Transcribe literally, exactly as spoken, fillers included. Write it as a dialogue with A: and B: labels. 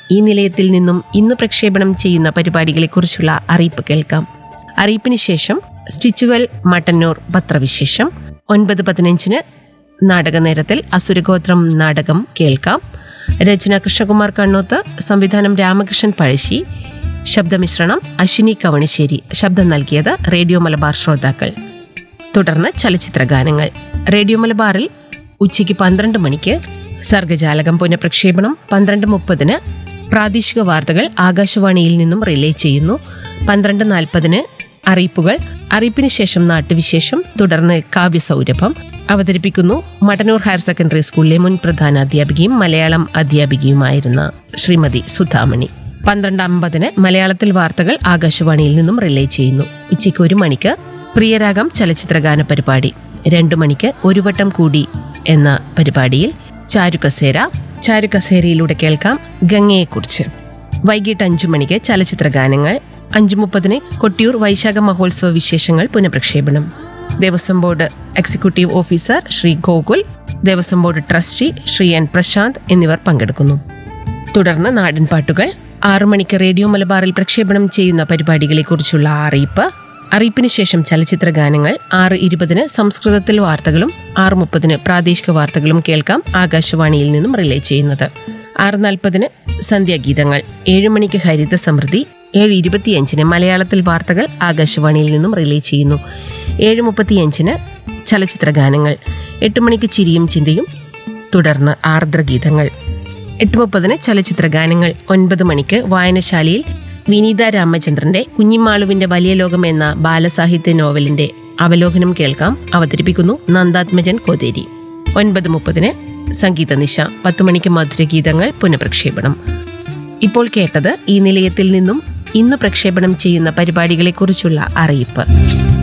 A: ഈ നിലയത്തിൽ നിന്നും ഇന്ന് പ്രക്ഷേപണം ചെയ്യുന്ന പരിപാടികളെക്കുറിച്ചുള്ള അറിയിപ്പ് കേൾക്കാം. അറിയിപ്പിന് ശേഷം സ്റ്റിച്ചുവൽ മട്ടന്നൂർ പത്രവിശേഷം. ഒൻപത് പതിനഞ്ചിന് നാടകനേരത്തിൽ അസുരഗോത്രം നാടകം കേൾക്കാം. രചന കൃഷ്ണകുമാർ കണ്ണോത്ത്, സംവിധാനം രാമകൃഷ്ണൻ പഴശ്ശി, ശബ്ദമിശ്രണം അശ്വിനി കവണിശ്ശേരി. ശബ്ദം നൽകിയത് റേഡിയോ മലബാർ ശ്രോതാക്കൾ. തുടർന്ന് ചലച്ചിത്ര ഗാനങ്ങൾ. റേഡിയോ മലബാറിൽ ഉച്ചയ്ക്ക് പന്ത്രണ്ട് മണിക്ക് സർഗജാലകം പുനഃപ്രക്ഷേപണം. പന്ത്രണ്ട് മുപ്പതിന് പ്രാദേശിക വാർത്തകൾ ആകാശവാണിയിൽ നിന്നും റിലേ ചെയ്യുന്നു. പന്ത്രണ്ട് നാൽപ്പതിന് അറിയിപ്പുകൾ. അറിയിപ്പിന് ശേഷം നാട്ടുവിശേഷം. തുടർന്ന് കാവ്യസൗരഭം അവതരിപ്പിക്കുന്നു മട്ടന്നൂർ ഹയർ സെക്കൻഡറി സ്കൂളിലെ മുൻ പ്രധാനാധ്യാപികയും മലയാളം അധ്യാപികയുമായിരുന്ന ശ്രീമതി സുധാമണി. പന്ത്രണ്ട് അമ്പതിന് മലയാളത്തിൽ വാർത്തകൾ ആകാശവാണിയിൽ നിന്നും റിലേ ചെയ്യുന്നു. ഉച്ചയ്ക്ക് ഒരു മണിക്ക് പ്രിയരാഗം ചലച്ചിത്രഗാന പരിപാടി. രണ്ടു മണിക്ക് ഒരു വട്ടം കൂടി എന്ന പരിപാടിയിൽ ചാരുകസേര. ചാരുകസേരയിലൂടെ കേൾക്കാം ഗംഗയെക്കുറിച്ച്. വൈകിട്ട് അഞ്ചു മണിക്ക് ചലച്ചിത്ര ഗാനങ്ങൾ. അഞ്ചു മുപ്പതിന് കൊട്ടിയൂർ വൈശാഖ മഹോത്സവ വിശേഷങ്ങൾ പുനഃപ്രക്ഷേപണം. Devaswom board executive officer Shri Gokul, Devaswom board trustee Shri N Prashant എന്നിവർ പങ്കെടുക്കുന്നു. തുടർന്ന് നാടൻ പാട്ടുകൾ. ആറു മണിക്ക് റേഡിയോ മലബാറിൽ പ്രക്ഷേപണം ചെയ്യുന്ന പരിപാടികളെക്കുറിച്ചുള്ള അറിയിപ്പ്. അറിയിപ്പിന് ശേഷം ചലച്ചിത്ര ഗാനങ്ങൾ. ആറ് ഇരുപതിന് സംസ്കൃതത്തിൽ വാർത്തകളും ആറ് മുപ്പതിന് പ്രാദേശിക വാർത്തകളും കേൾക്കാം, ആകാശവാണിയിൽ നിന്നും റിലേ ചെയ്യുന്നത്. ആറ് നാൽപ്പതിന് സന്ധ്യാഗീതങ്ങൾ. ഏഴ് മണിക്ക് ഹരിത സമൃദ്ധി. ഏഴ് ഇരുപത്തിയഞ്ചിന് മലയാളത്തിൽ വാർത്തകൾ ആകാശവാണിയിൽ നിന്നും റിലേ ചെയ്യുന്നു. ഏഴ് മുപ്പത്തിയഞ്ചിന് ചലച്ചിത്ര ഗാനങ്ങൾ. എട്ട് മണിക്ക് ചിരിയും ചിന്തയും. തുടർന്ന് ആർദ്രഗീതങ്ങൾ. എട്ട് മുപ്പതിന് ചലച്ചിത്ര ഗാനങ്ങൾ. ഒൻപത് മണിക്ക് വായനശാലയിൽ വിനീത രാമചന്ദ്രന്റെ കുഞ്ഞിമാളുവിന്റെ വലിയ ലോകം എന്ന ബാലസാഹിത്യ നോവലിന്റെ അവലോകനം കേൾക്കാം. അവതരിപ്പിക്കുന്നു നന്ദാത്മജൻ കോതേരി. ഒൻപത് മുപ്പതിന് സംഗീത നിശ. പത്ത് മണിക്ക് മധുരഗീതങ്ങൾ പുനഃപ്രക്ഷേപണം. ഇപ്പോൾ കേട്ടത് ഈ നിലയത്തിൽ നിന്നും ഇന്ന് പ്രക്ഷേപണം ചെയ്യുന്ന പരിപാടികളെക്കുറിച്ചുള്ള അറിയിപ്പ്.